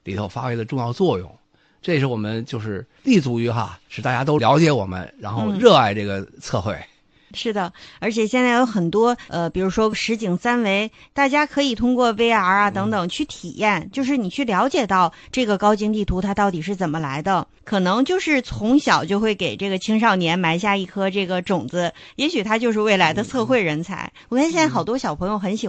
里头发挥了重要作用。这也是我们就是立足于使大家都了解我们，然后热爱这个测绘。 是的，而且现在有很多比如说实景三维，大家可以通过 VR 等等去体验，就是你去了解到这个高精地图它到底是怎么来的，可能就是从小就会给这个青少年埋下一颗这个种子，也许他就是未来的测绘人才。我看现在好多小朋友很喜欢